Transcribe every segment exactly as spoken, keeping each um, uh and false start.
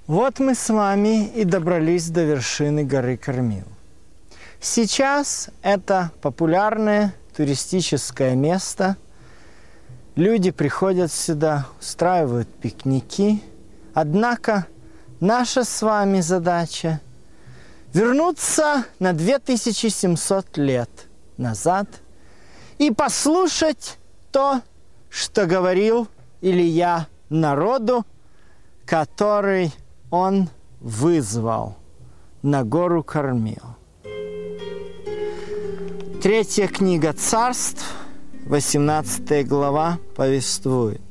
Вот мы с вами и добрались до вершины горы Кармил. Сейчас это популярное туристическое место. Люди приходят сюда, устраивают пикники. Однако наша с вами задача – вернуться на две тысячи семьсот лет назад и послушать то, что говорил Илия народу, который он вызвал на гору Кармил. Третья книга Царств, восемнадцатая глава, повествует.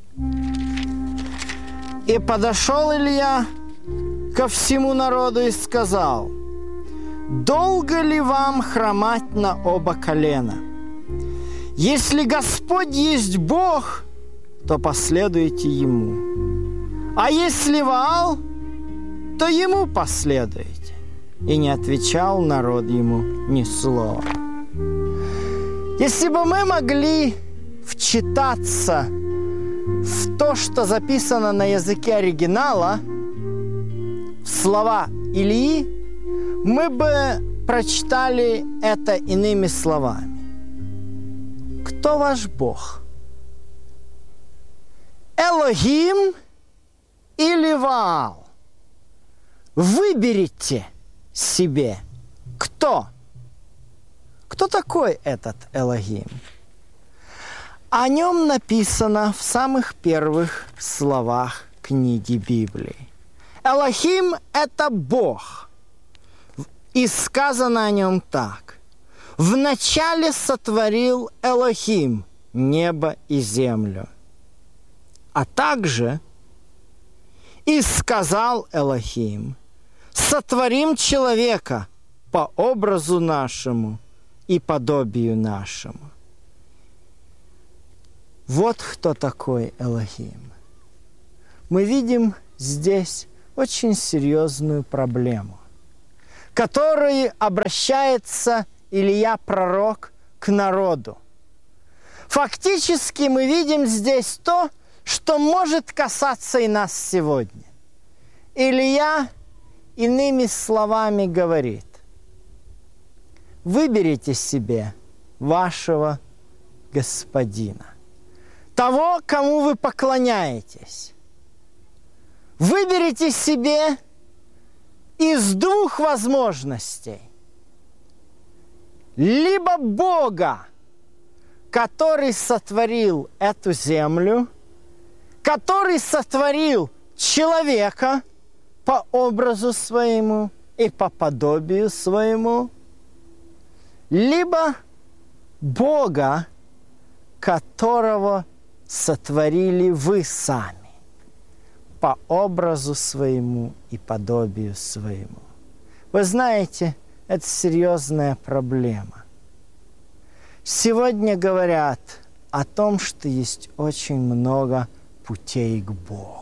«И подошел Илья ко всему народу и сказал: долго ли вам хромать на оба колена? Если Господь есть Бог, то последуйте Ему. А если Ваал, то Ему последуйте». И не отвечал народ Ему ни слова. Если бы мы могли вчитаться в то, что записано на языке оригинала, в слова Илии, мы бы прочитали это иными словами. Кто ваш Бог? Элохим или Ваал? Выберите себе, кто? Кто такой этот Элохим? О нем написано в самых первых словах книги Библии. Элохим – это Бог. И сказано о нем так. «Вначале сотворил Элохим небо и землю». А также «И сказал Элохим: сотворим человека по образу нашему и подобию нашему». Вот кто такой Элохим. Мы видим здесь очень серьезную проблему, к которой обращается Илия пророк к народу. Фактически мы видим здесь то, что может касаться и нас сегодня. Илия иными словами говорит: выберите себе вашего господина, того, кому вы поклоняетесь. Выберите себе из двух возможностей. Либо Бога, который сотворил эту землю, который сотворил человека по образу своему и по подобию своему, либо Бога, которого сотворили вы сами по образу своему и подобию своему. Вы знаете, это серьезная проблема. Сегодня говорят о том, что есть очень много путей к Богу.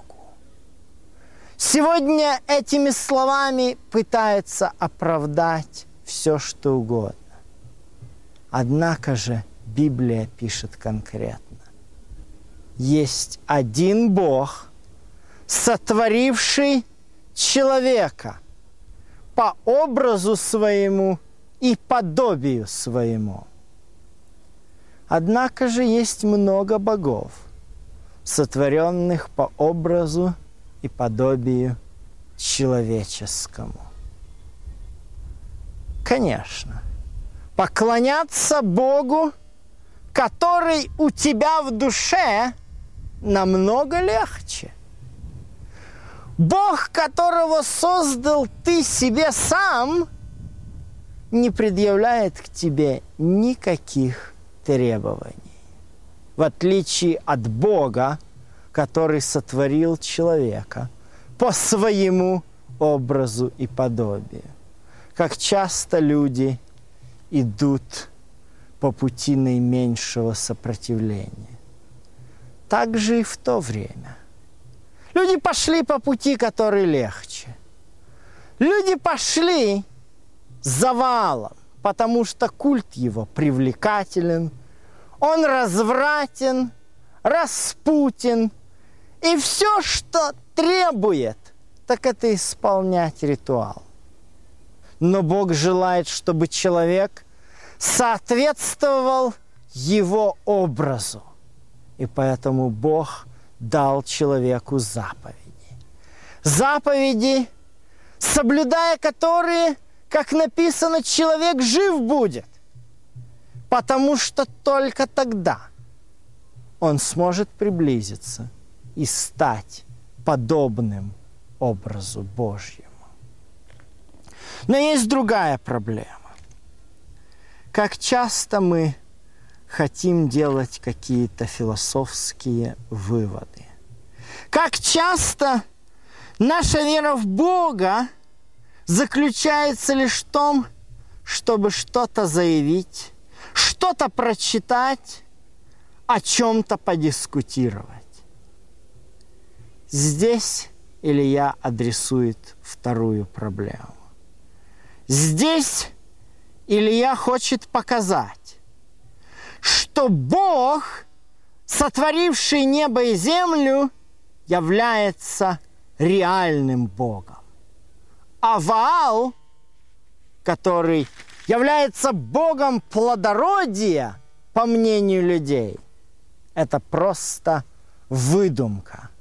Сегодня этими словами пытаются оправдать все, что угодно. Однако же Библия пишет конкретно. Есть один Бог, сотворивший человека по образу своему и подобию своему. Однако же есть много богов, сотворенных по образу и подобию человеческому. Конечно, поклоняться Богу, который у тебя в душе, намного легче. Бог, которого создал ты себе сам, не предъявляет к тебе никаких требований. В отличие от Бога, который сотворил человека по своему образу и подобию. Как часто люди идут по пути наименьшего сопротивления. Так же и в то время. Люди пошли по пути, который легче. Люди пошли за Ваалом, потому что культ его привлекателен, он развратен, распутен, и все, что требует так это исполнять ритуал. Но Бог желает, чтобы человек соответствовал Его образу. И поэтому Бог дал человеку заповеди. Заповеди, соблюдая которые, как написано, человек жив будет. Потому что только тогда он сможет приблизиться и стать подобным образу Божьему. Но есть другая проблема. Как часто мы хотим делать какие-то философские выводы. Как часто наша вера в Бога заключается лишь в том, чтобы что-то заявить, что-то прочитать, о чем-то подискутировать. Здесь Илья адресует вторую проблему. Здесь Илья хочет показать, что Бог, сотворивший небо и землю, является реальным Богом. А Ваал, который является богом плодородия, по мнению людей, это просто выдумка.